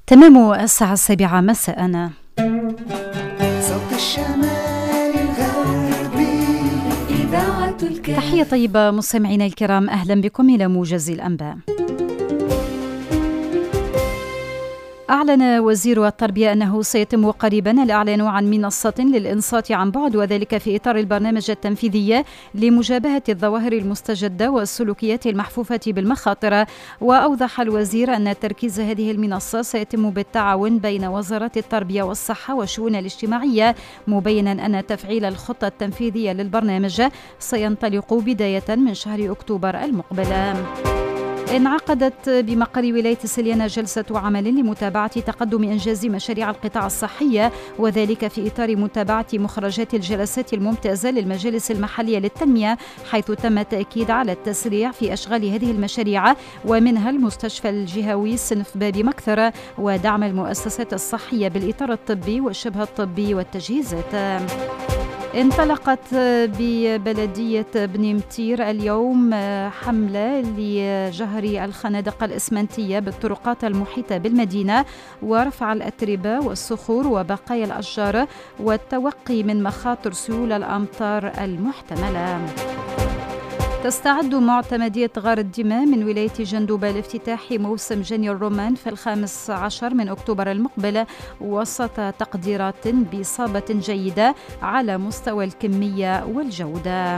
تمام الساعة 7 مساء. صوت الشمال الغربي إذاعة الكهف. تحية طيبة مستمعينا الكرام، أهلا بكم إلى موجز الأنباء. أعلن وزير التربية أنه سيتم قريبا الإعلان عن منصة للإنصات عن بعد، وذلك في إطار البرنامج التنفيذي لمجابهة الظواهر المستجدة والسلوكيات المحفوفة بالمخاطر. وأوضح الوزير أن تركيز هذه المنصة سيتم بالتعاون بين وزارات التربية والصحة والشؤون الاجتماعية، مبينا أن تفعيل الخطة التنفيذية للبرنامج سينطلق بداية من شهر أكتوبر المقبل. انعقدت بمقر ولاية سليانة جلسة عمل لمتابعة تقدم إنجاز مشاريع القطاع الصحي، وذلك في إطار متابعة مخرجات الجلسات الممتازة للمجالس المحلية للتنمية، حيث تم التأكيد على التسريع في أشغال هذه المشاريع، ومنها المستشفى الجهوي صنف باب مكثر، ودعم المؤسسات الصحية بالإطار الطبي والشبه الطبي والتجهيزات. انطلقت ببلدية بني متير اليوم حملة لجهر الخنادق الإسمنتية بالطرقات المحيطة بالمدينة، ورفع الأتربة والصخور وبقايا الأشجار، والتوقي من مخاطر سيول الأمطار المحتملة. تستعد معتمدية غار الدماء من ولاية جندوبة لافتتاح موسم جني الرومان في 15 من أكتوبر المقبل، وسط تقديرات بإصابة جيدة على مستوى الكمية والجودة.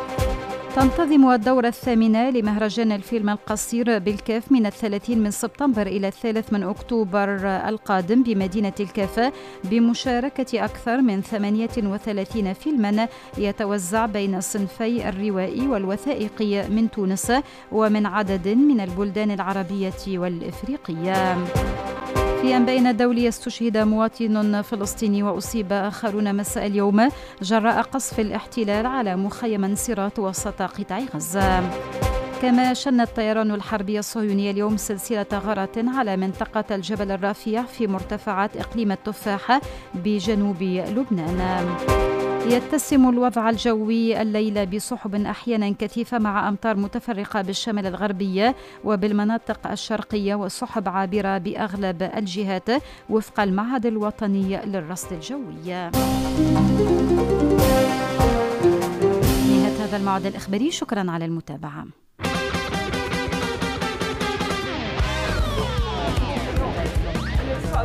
تنتظم الدورة الثامنة لمهرجان الفيلم القصير بالكاف من 30 من سبتمبر إلى 3 من أكتوبر القادم بمدينة الكاف، بمشاركة أكثر من 38 فيلما يتوزع بين صنفي الروائي والوثائقي من تونس ومن عدد من البلدان العربية والإفريقية. في أنبائنا الدولية، استشهد مواطن فلسطيني وأصيب آخرون مساء اليوم جراء قصف الاحتلال على مخيم انصراط وسط قطاع غزة. كما شن الطيران الحربي الصهيوني اليوم سلسلة غارات على منطقة الجبل الرافع في مرتفعات إقليم التفاح بجنوب لبنان. يتسم الوضع الجوي الليلة بسحب أحيانا كثيفة مع أمطار متفرقة بالشمال الغربية وبالمناطق الشرقية، وسحب عابرة بأغلب الجهات وفق المعهد الوطني للرصد الجوي. نهاية هذا الموعد الإخباري، شكرا على المتابعة.